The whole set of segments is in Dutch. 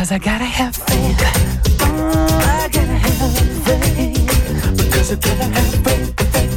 Because I gotta have faith. I gotta have faith. Because I gotta have faith.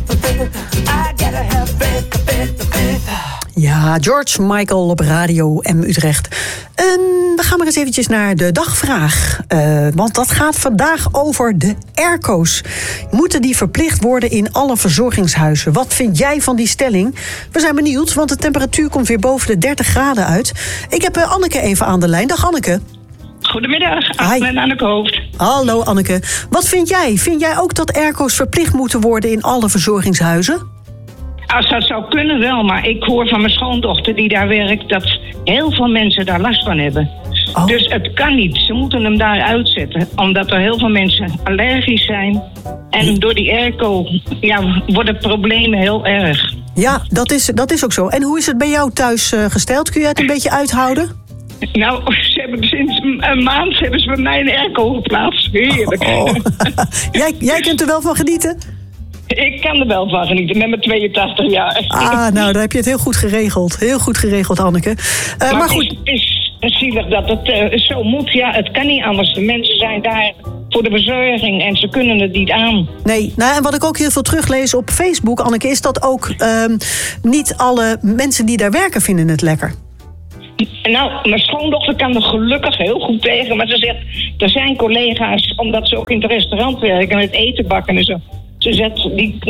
I gotta have faith. Ja, George Michael op Radio M Utrecht. We gaan maar eens eventjes naar de dagvraag. Want dat gaat vandaag over de airco's. Moeten die verplicht worden in alle verzorgingshuizen? Wat vind jij van die stelling? We zijn benieuwd, want de temperatuur komt weer boven de 30 graden uit. Ik heb Anneke even aan de lijn. Dag Anneke. Goedemiddag, Hi. Anneke Hoofd. Hallo Anneke. Wat vind jij? Vind jij ook dat airco's verplicht moeten worden in alle verzorgingshuizen? Als dat zou kunnen wel, maar ik hoor van mijn schoondochter die daar werkt dat heel veel mensen daar last van hebben. Oh. Dus het kan niet. Ze moeten hem daar uitzetten, omdat er heel veel mensen allergisch zijn. En door die airco worden problemen heel erg. Ja, dat is ook zo. En hoe is het bij jou thuis gesteld? Kun je het een beetje uithouden? Nou, sinds een maand hebben ze bij mij een airco geplaatst. Heerlijk. Oh. Jij kunt er wel van genieten? Ik kan er wel van genieten, met mijn 82 jaar. Nou, dan heb je het heel goed geregeld. Heel goed geregeld, Anneke. Maar goed. Het is zielig dat het zo moet. Ja, het kan niet anders. De mensen zijn daar voor de verzorging en ze kunnen het niet aan. Nee, en wat ik ook heel veel teruglees op Facebook, Anneke, is dat ook niet alle mensen die daar werken vinden het lekker. Nou, mijn schoondochter kan er gelukkig heel goed tegen. Maar ze zegt, er zijn collega's, omdat ze ook in het restaurant werken en het eten bakken en zo. Ze zegt,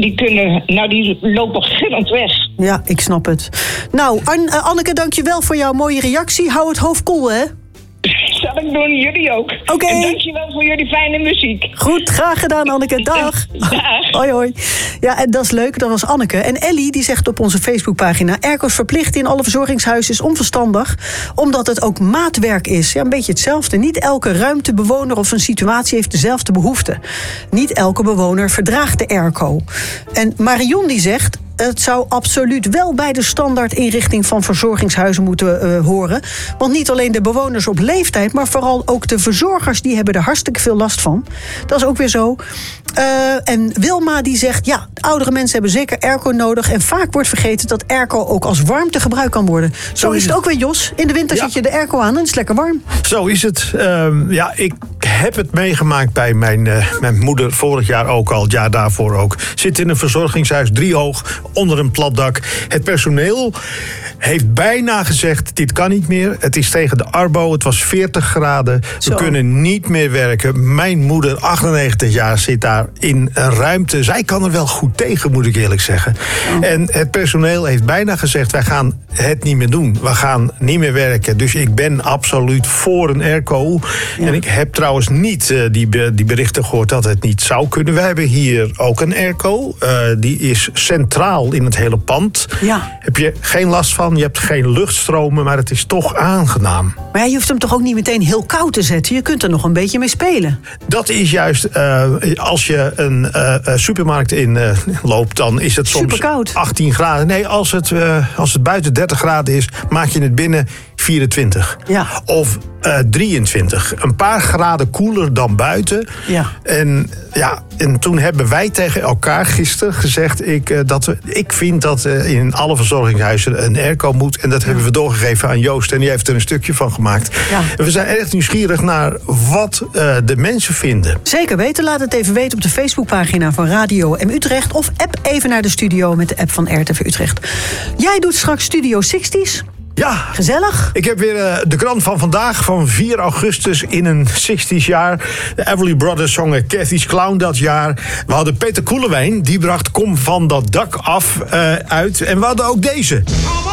die lopen gillend weg. Ja, ik snap het. Nou, Anneke, dank je wel voor jouw mooie reactie. Hou het hoofd koel, hè? Zal ik doen, jullie ook. Oké. En dank je wel voor jullie fijne muziek. Goed, graag gedaan, Anneke. Dag. Dag. Hoi. Ja, en dat is leuk, dat was Anneke. En Ellie, die zegt op onze Facebookpagina, airco's verplicht in alle verzorgingshuizen is onverstandig, omdat het ook maatwerk is. Ja, een beetje hetzelfde. Niet elke ruimtebewoner of een situatie heeft dezelfde behoeften. Niet elke bewoner verdraagt de airco. En Marion die zegt, het zou absoluut wel bij de standaardinrichting van verzorgingshuizen moeten horen. Want niet alleen de bewoners op leeftijd, maar vooral ook de verzorgers, die hebben er hartstikke veel last van. Dat is ook weer zo. En Wilma die zegt, ja, oudere mensen hebben zeker airco nodig. En vaak wordt vergeten dat airco ook als warmte gebruikt kan worden. Zo is het ook weer, Jos. In de winter zet je de airco aan en het is lekker warm. Zo is het. Ik heb het meegemaakt bij mijn moeder vorig jaar ook al. Het jaar daarvoor ook. Zit in een verzorgingshuis, 3 hoog, onder een plat dak. Het personeel heeft bijna gezegd, dit kan niet meer. Het is tegen de arbo, het was 40 graden. We kunnen niet meer werken. Mijn moeder, 98 jaar, zit daar in een ruimte. Zij kan er wel goed tegen, moet ik eerlijk zeggen. Oh. En het personeel heeft bijna gezegd, wij gaan het niet meer doen. We gaan niet meer werken. Dus ik ben absoluut voor een airco. Ja. En ik heb trouwens niet die berichten gehoord dat het niet zou kunnen. We hebben hier ook een airco. Die is centraal in het hele pand. Ja. Heb je geen last van. Je hebt geen luchtstromen, maar het is toch aangenaam. Maar je hoeft hem toch ook niet meteen heel koud te zetten? Je kunt er nog een beetje mee spelen. Dat is juist, als je een supermarkt in loopt, dan is het soms superkoud. 18 graden. Nee, als het buiten 30 graden is, maak je het binnen 24. Ja. Of 23. Een paar graden koeler dan buiten. Ja. En toen hebben wij tegen elkaar gisteren gezegd, ik vind dat in alle verzorgingshuizen een airco moet. En dat hebben we doorgegeven aan Joost. En die heeft er een stukje van gemaakt. Ja. En we zijn erg nieuwsgierig naar wat de mensen vinden. Zeker weten. Laat het even weten op de Facebookpagina van Radio M Utrecht. Of app even naar de studio met de app van RTV Utrecht. Jij doet straks Studio 60's. Ja. Gezellig. Ik heb weer de krant van vandaag, van 4 augustus in een 60's jaar. De Everly Brothers zongen Cathy's Clown dat jaar. We hadden Peter Koelewijn, die bracht Kom van dat dak af uit. En we hadden ook deze.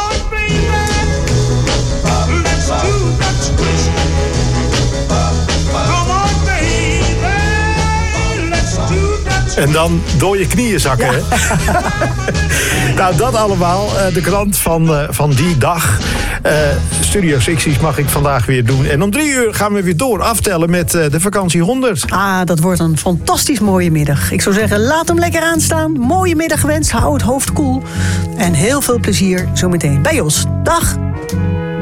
En dan door je knieën zakken. Ja. Nou, dat allemaal. De krant van die dag. Studio 60's mag ik vandaag weer doen. En om 3 uur gaan we weer door aftellen met de vakantie 100. Dat wordt een fantastisch mooie middag. Ik zou zeggen, laat hem lekker aanstaan. Mooie middag gewenst. Hou het hoofd koel. En heel veel plezier zometeen bij Jos. Dag!